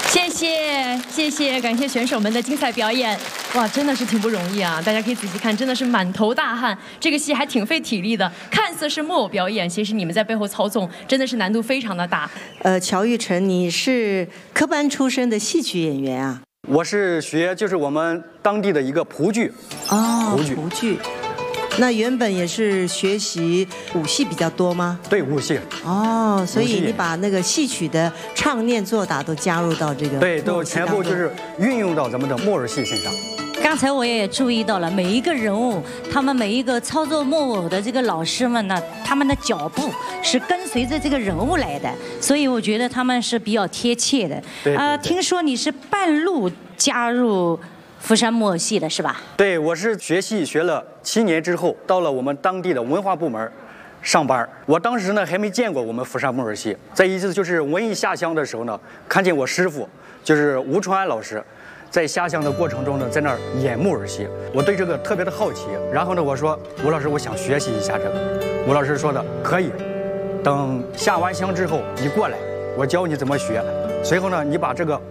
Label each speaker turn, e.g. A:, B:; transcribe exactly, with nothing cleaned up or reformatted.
A: 谢谢谢谢，感谢选手们的精彩表演。哇，真的是挺不容易啊！大家可以仔细看，真的是满头大汗。这个戏还挺费体力的，看似是木偶表演，其实你们在背后操纵，真的是难度非常的大。
B: 呃，乔玉成，你是科班出身的戏曲演员啊？
C: 我是学就是我们当地的一个蒲剧。
B: 哦，
C: 蒲剧。
B: 蒲剧。那原本也是学习武戏比较多吗？
C: 对，武戏。
B: 哦，所以你把那个戏曲的唱念做打都加入到这个
C: 对，都全部就是运用到咱们的木偶戏身上。
D: 刚才我也注意到了，每一个人物，他们每一个操作木偶的这个老师们呢，他们的脚步是跟随着这个人物来的，所以我觉得他们是比较贴切的。
C: 对。
D: 啊、呃，听说你是半路加入福山木偶戏的是吧？
C: 对，我是学戏学了七年之后，到了我们当地的文化部门上班。我当时呢还没见过我们福山木偶戏，在一次就是文艺下乡的时候呢，看见我师傅就是吴传安老师，在下乡的过程中呢，在那儿演木偶戏，我对这个特别的好奇。然后呢，我说吴老师，我想学习一下这个。吴老师说的可以，等下完乡之后你过来，我教你怎么学。随后呢，你把这个